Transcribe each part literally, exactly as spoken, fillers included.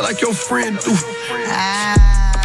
like your friend do. Ah.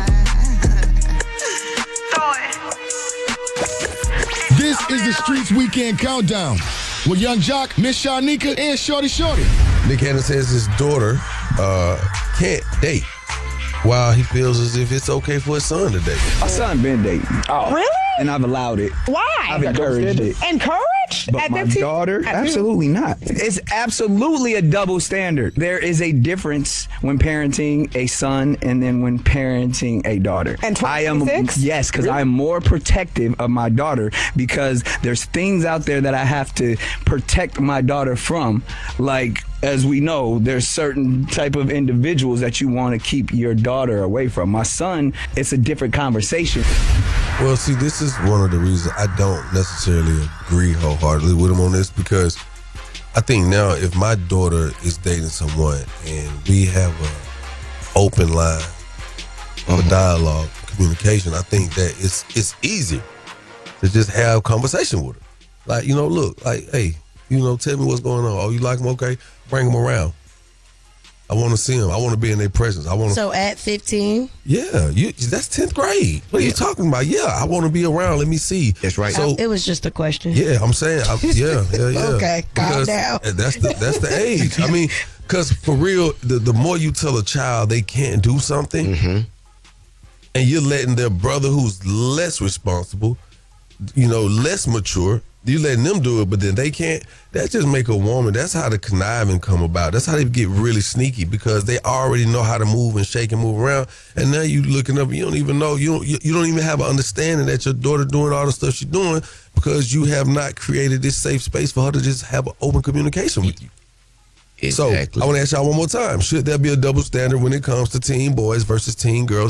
This is the Streets Weekend Countdown with Young Jock, Miss Shanika, and Shorty Shorty. Nick Cannon says his daughter uh, can't date while he feels as if it's okay for his son to date. My son been dating. Oh. Really? And I've allowed it. Why? I've encouraged it. Encouraged? But At my that t- daughter, at absolutely not. It's absolutely a double standard. There is a difference when parenting a son and then when parenting a daughter. And I am twenty-six? yes, because I am more protective of my daughter because there's things out there that I have to protect my daughter from. Like, as we know, there's certain type of individuals that you want to keep your daughter away from. My son, it's a different conversation. Well, see, this is one of the reasons I don't necessarily agree wholeheartedly with him on this, because I think now if my daughter is dating someone and we have a open line of Mm-hmm. dialogue, communication, I think that it's it's easy to just have conversation with her. Like, you know, look, like, hey, you know, tell me what's going on. Oh, you like him? Okay, bring him around. I want to see him. I want to be in their presence. I want to. So at fifteen? Yeah, you, that's tenth grade. What are you talking about? Yeah, I want to be around. Let me see. That's right. So, It was just a question. yeah, I'm saying, I, yeah, yeah, yeah. Okay, calm Because down. That's the that's the age. I mean, because for real, the, the more you tell a child they can't do something, Mm-hmm. and you're letting their brother who's less responsible, you know, less mature, you letting them do it, but then they can't. That just make a woman. That's how the conniving come about. That's how they get really sneaky, because they already know how to move and shake and move around. And now you looking up, you don't even know. You don't. You, you don't even have an understanding that your daughter doing all the stuff she's doing because you have not created this safe space for her to just have an open communication with you. Exactly. So I want to ask y'all one more time: should there be a double standard when it comes to teen boys versus teen girls?